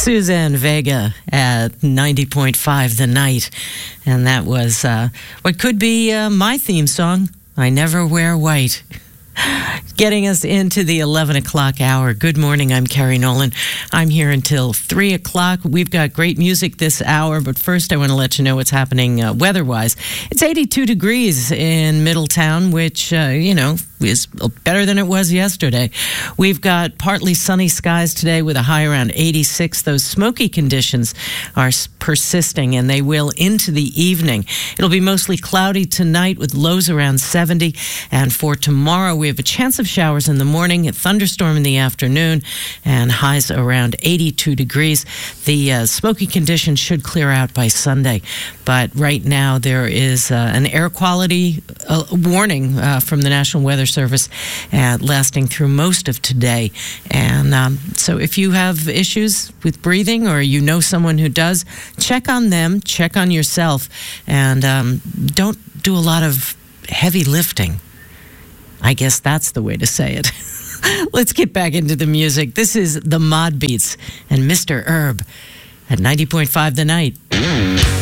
Suzanne Vega at 90.5 The Night. And that was what could be my theme song, I Never Wear White. Getting us into the 11 o'clock hour. Good morning, I'm Carrie Nolan. I'm here until 3 o'clock. We've got great music this hour, but first I want to let you know what's happening weather-wise. It's 82 degrees in Middletown, which, is better than it was yesterday. We've got partly sunny skies today with a high around 86. Those smoky conditions are persisting, and they will into the evening. It'll be mostly cloudy tonight with lows around 70. And for tomorrow, we have a chance of showers in the morning, a thunderstorm in the afternoon, and highs around 82 degrees. The smoky conditions should clear out by Sunday. But right now, there is an air quality warning from the National Weather Service lasting through most of today. And so if you have issues with breathing or you know someone who does, check on them, check on yourself, and don't do a lot of heavy lifting. I guess that's the way to say it. Let's get back into the music. This is the Mod Beats and Mr. Herb at 90.5 The Night.